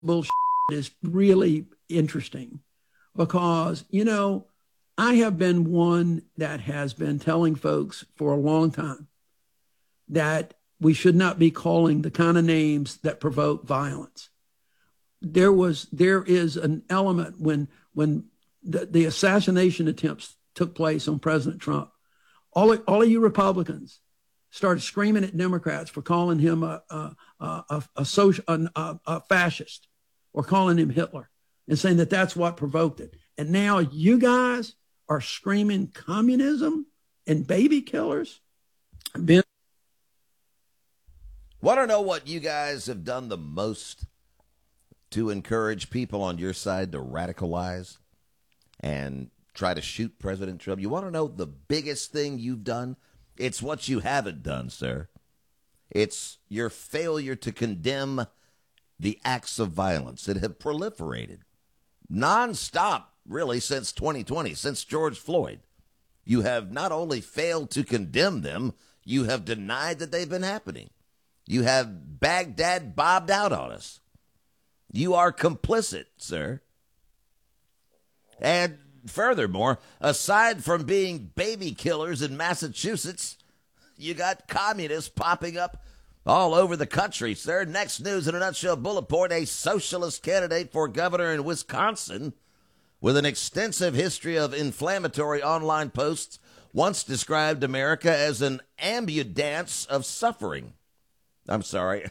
bullshit is really interesting because, I have been one that has been telling folks for a long time that we should not be calling the kind of names that provoke violence. There is an element when the assassination attempts took place on President Trump. All of you Republicans started screaming at Democrats for calling him a fascist or calling him Hitler and saying that that's what provoked it. And now you guys are screaming communism and baby killers. Want to know what you guys have done the most to encourage people on your side to radicalize and try to shoot President Trump? You want to know the biggest thing you've done? It's what you haven't done, sir. It's your failure to condemn the acts of violence that have proliferated nonstop, really, since 2020, since George Floyd. You have not only failed to condemn them, you have denied that they've been happening. You have Baghdad bobbed out on us. You are complicit, sir. And furthermore, aside from being baby killers in Massachusetts, you got communists popping up all over the country, sir. Next news in a nutshell bullet point: a socialist candidate for governor in Wisconsin with an extensive history of inflammatory online posts once described America as an ambudance of suffering. I'm sorry.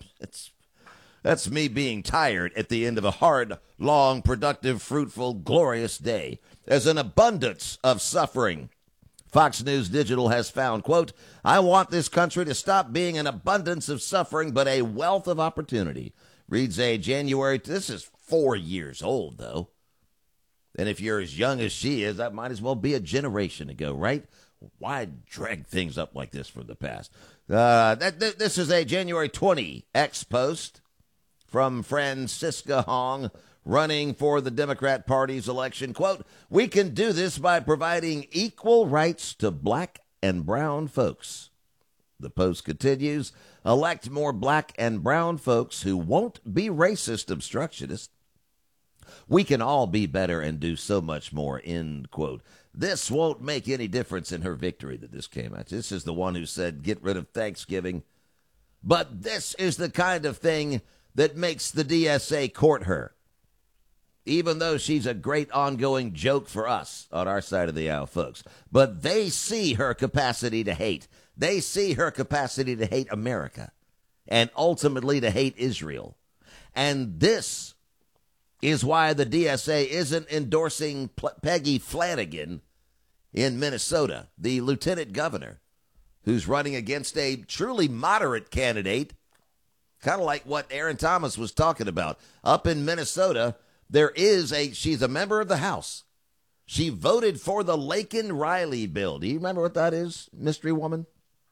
That's me being tired at the end of a hard, long, productive, fruitful, glorious day. As an abundance of suffering. Fox News Digital has found, quote, "I want this country to stop being an abundance of suffering, but a wealth of opportunity." Reads a January, this is 4 years old, though. And if you're as young as she is, that might as well be a generation ago, right? Why drag things up like this from the past? This is a January 20 X post from Francisca Hong, running for the Democrat Party's election. Quote, "We can do this by providing equal rights to black and brown folks." The post continues, "Elect more black and brown folks who won't be racist obstructionists. We can all be better and do so much more," end quote. This won't make any difference in her victory that this came out. This is the one who said, get rid of Thanksgiving. But this is the kind of thing that makes the DSA court her. Even though she's a great ongoing joke for us on our side of the aisle, folks. But they see her capacity to hate. They see her capacity to hate America and ultimately to hate Israel. And this is why the DSA isn't endorsing Peggy Flanagan in Minnesota, the lieutenant governor, who's running against a truly moderate candidate, kind of like what Aaron Thomas was talking about. Up in Minnesota, she's a member of the House. She voted for the Laken Riley bill. Do you remember what that is, mystery woman?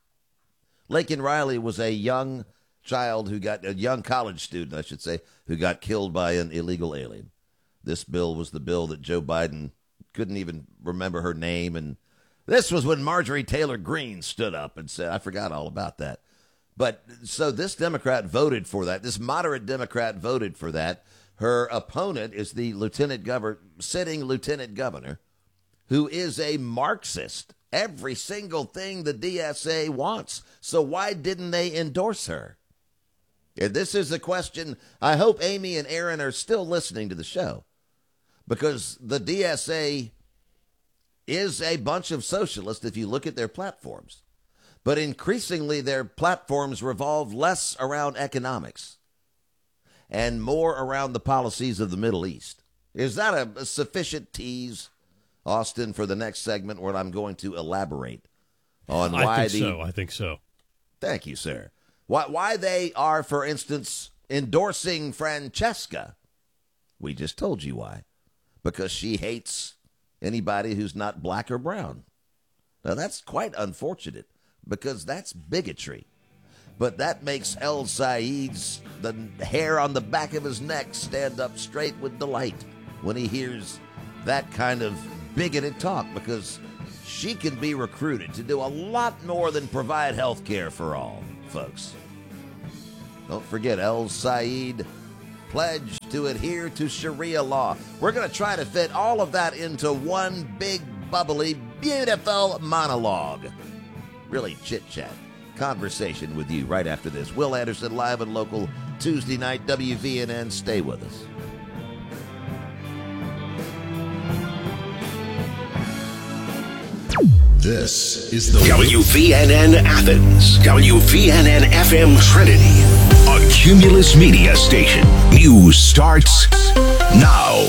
Laken Riley was a young college student, I should say, who got killed by an illegal alien. This bill was the bill that Joe Biden couldn't even remember her name. And this was when Marjorie Taylor Greene stood up and said, I forgot all about that. But so this Democrat voted for that. This moderate Democrat voted for that. Her opponent is the sitting lieutenant governor, who is a Marxist. Every single thing the DSA wants. So why didn't they endorse her? And this is a question. I hope Amy and Aaron are still listening to the show, because the DSA is a bunch of socialists if you look at their platforms. But increasingly, their platforms revolve less around economics and more around the policies of the Middle East. Is that a sufficient tease, Austin, for the next segment where I'm going to elaborate on why I think so. Thank you, sir. Why they are, for instance, endorsing Francesca. We just told you why. Because she hates anybody who's not black or brown. Now, that's quite unfortunate, because that's bigotry. But that makes El Said's, the hair on the back of his neck, stand up straight with delight when he hears that kind of bigoted talk, because she can be recruited to do a lot more than provide health care for all, folks. Don't forget, El Said pledge to adhere to Sharia law. We're going to try to fit all of that into one big, bubbly, beautiful monologue. Really chit-chat. Conversation with you right after this. Will Anderson, live and local, Tuesday night, WVNN. Stay with us. This is the WVNN Athens, WVNN FM Trinity, a Cumulus Media station. News starts now.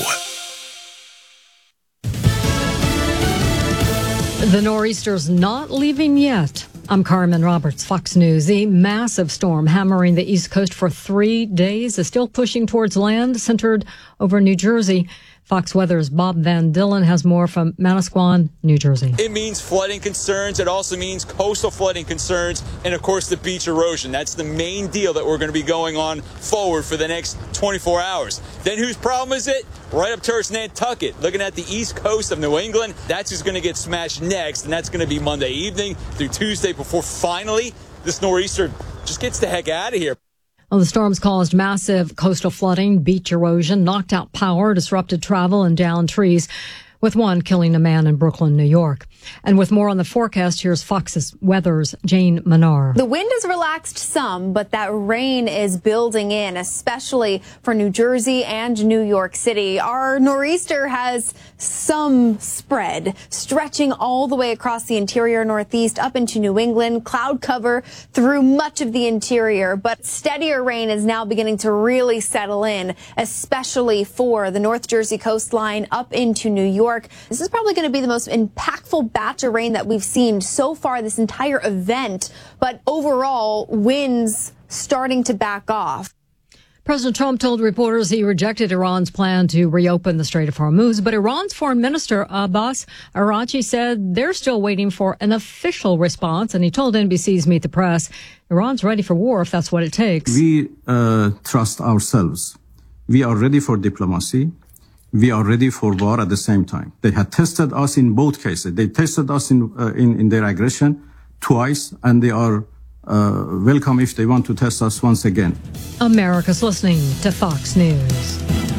The nor'easter's not leaving yet. I'm Carmen Roberts, Fox News. A massive storm hammering the East Coast for 3 days is still pushing towards land, centered over New Jersey. Fox Weather's Bob Van Dillen has more from Manasquan, New Jersey. It means flooding concerns. It also means coastal flooding concerns and, of course, the beach erosion. That's the main deal that we're going to be going on forward for the next 24 hours. Then whose problem is it? Right up towards Nantucket, looking at the east coast of New England. That's who's going to get smashed next, and that's going to be Monday evening through Tuesday before finally this nor'easter just gets the heck out of here. Well, the storms caused massive coastal flooding, beach erosion, knocked out power, disrupted travel, and downed trees, with one killing a man in Brooklyn, New York. And with more on the forecast, here's Fox's Weather's Jane Manar. The wind has relaxed some, but that rain is building in, especially for New Jersey and New York City. Our nor'easter has some spread, stretching all the way across the interior northeast up into New England, cloud cover through much of the interior. But steadier rain is now beginning to really settle in, especially for the North Jersey coastline up into New York. This is probably going to be the most impactful batch of rain that we've seen so far this entire event. But overall, winds starting to back off. President Trump told reporters he rejected Iran's plan to reopen the Strait of Hormuz, but Iran's Foreign Minister Abbas Araghchi said they're still waiting for an official response, and he told NBC's Meet the Press, Iran's ready for war if that's what it takes. We trust ourselves. We are ready for diplomacy. We are ready for war at the same time. They had tested us in both cases. They tested us in their aggression twice, and they are welcome if they want to test us once again. America's listening to Fox News.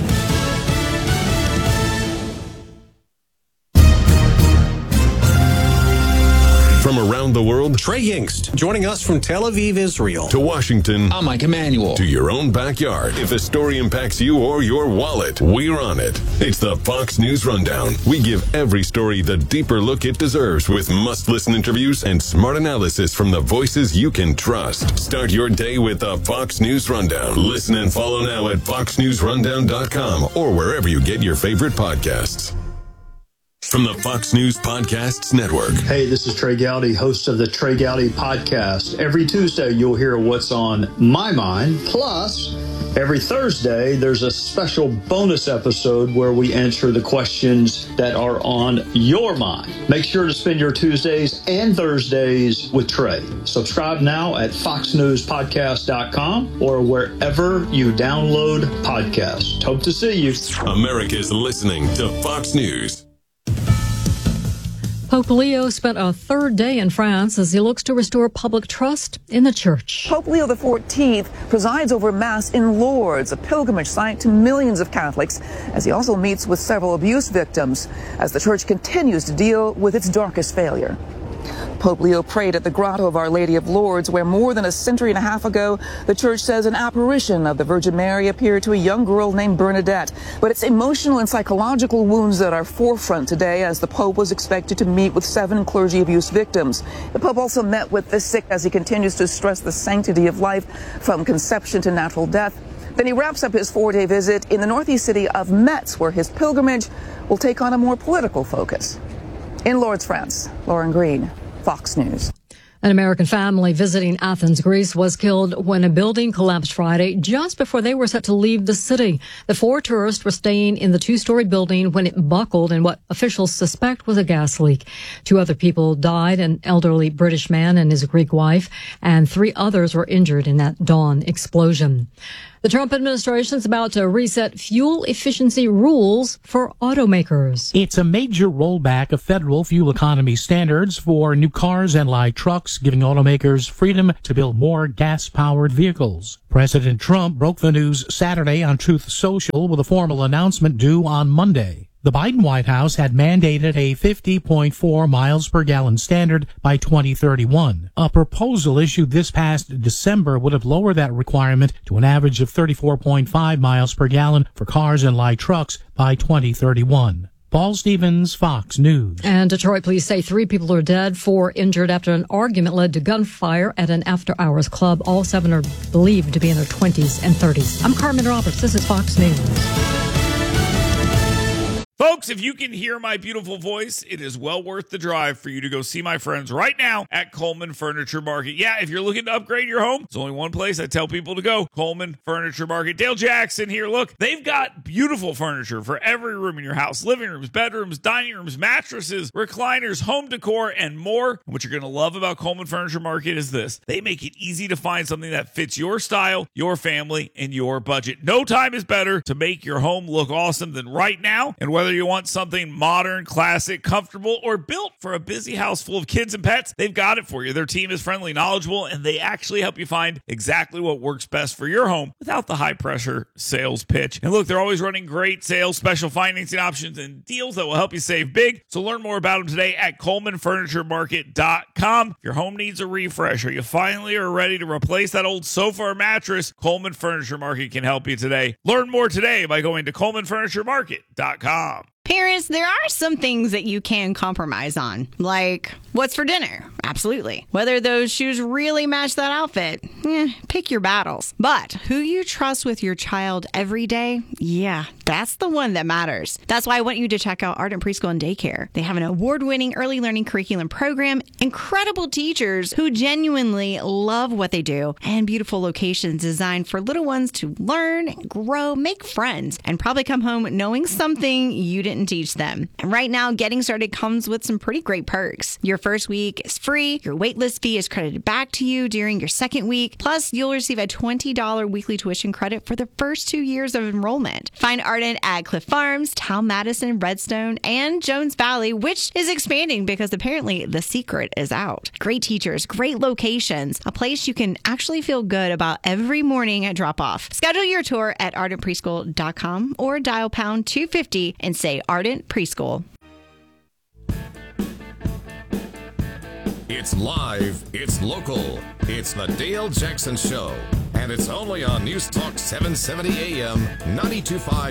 From around the world, Trey Yingst, joining us from Tel Aviv, Israel. to Washington, I'm Mike Emanuel. to your own backyard. If a story impacts you or your wallet, we're on it. It's the Fox News Rundown. We give every story the deeper look it deserves with must-listen interviews and smart analysis from the voices you can trust. Start your day with the Fox News Rundown. Listen and follow now at foxnewsrundown.com or wherever you get your favorite podcasts. From the Fox News Podcasts Network. Hey, this is Trey Gowdy, host of the Trey Gowdy Podcast. Every Tuesday, you'll hear what's on my mind. Plus, every Thursday, there's a special bonus episode where we answer the questions that are on your mind. Make sure to spend your Tuesdays and Thursdays with Trey. Subscribe now at foxnewspodcast.com or wherever you download podcasts. Hope to see you. America's listening to Fox News. Pope Leo spent a third day in France as he looks to restore public trust in the church. Pope Leo XIV presides over Mass in Lourdes, a pilgrimage site to millions of Catholics, as he also meets with several abuse victims as the church continues to deal with its darkest failure. Pope Leo prayed at the Grotto of Our Lady of Lourdes, where more than a century and a half ago, the church says an apparition of the Virgin Mary appeared to a young girl named Bernadette. But it's emotional and psychological wounds that are forefront today, as the Pope was expected to meet with 7 clergy abuse victims. The Pope also met with the sick as he continues to stress the sanctity of life from conception to natural death. Then he wraps up his 4-day visit in the northeast city of Metz, where his pilgrimage will take on a more political focus. In Lourdes, France, Lauren Green, Fox News. An American family visiting Athens, Greece, was killed when a building collapsed Friday just before they were set to leave the city. The 4 tourists were staying in the 2-story building when it buckled in what officials suspect was a gas leak. 2 other people died, an elderly British man and his Greek wife, and 3 others were injured in that dawn explosion. The Trump administration is about to reset fuel efficiency rules for automakers. It's a major rollback of federal fuel economy standards for new cars and light trucks, giving automakers freedom to build more gas-powered vehicles. President Trump broke the news Saturday on Truth Social with a formal announcement due on Monday. The Biden White House had mandated a 50.4 miles per gallon standard by 2031. A proposal issued this past December would have lowered that requirement to an average of 34.5 miles per gallon for cars and light trucks by 2031. Paul Stevens, Fox News. And Detroit police say 3 people are dead, 4 injured after an argument led to gunfire at an after-hours club. All 7 are believed to be in their 20s and 30s. I'm Carmen Roberts. This is Fox News. Folks, if you can hear my beautiful voice, it is well worth the drive for you to go see my friends right now at Coleman Furniture Market. Yeah, if you're looking to upgrade your home, there's only one place I tell people to go, Coleman Furniture Market. Dale Jackson here. Look, they've got beautiful furniture for every room in your house. Living rooms, bedrooms, dining rooms, mattresses, recliners, home decor, and more. And what you're going to love about Coleman Furniture Market is this. They make it easy to find something that fits your style, your family, and your budget. No time is better to make your home look awesome than right now. And whether you want something modern, classic, comfortable, or built for a busy house full of kids and pets, they've got it for you. Their team is friendly, knowledgeable, and they actually help you find exactly what works best for your home without the high-pressure sales pitch. And look, they're always running great sales, special financing options, and deals that will help you save big. So learn more about them today at ColemanFurnitureMarket.com. If your home needs a refresh or you finally are ready to replace that old sofa or mattress, Coleman Furniture Market can help you today. Learn more today by going to ColemanFurnitureMarket.com. Parents, there are some things that you can compromise on, like what's for dinner. Absolutely. Whether those shoes really match that outfit, pick your battles. But who you trust with your child every day, that's the one that matters. That's why I want you to check out Ardent Preschool and Daycare. They have an award-winning early learning curriculum program, incredible teachers who genuinely love what they do, and beautiful locations designed for little ones to learn, grow, make friends, and probably come home knowing something you didn't teach them. And right now, getting started comes with some pretty great perks. Your first week is free. Your waitlist fee is credited back to you during your second week. Plus, you'll receive a $20 weekly tuition credit for the first 2 years of enrollment. Find Ardent at Cliff Farms, Town Madison, Redstone, and Jones Valley, which is expanding because apparently the secret is out. Great teachers, great locations, a place you can actually feel good about every morning at drop-off. Schedule your tour at ardentpreschool.com or dial pound 250 and say Ardent Preschool. It's live, it's local, it's the Dale Jackson Show, and it's only on News Talk 770 AM, 92.5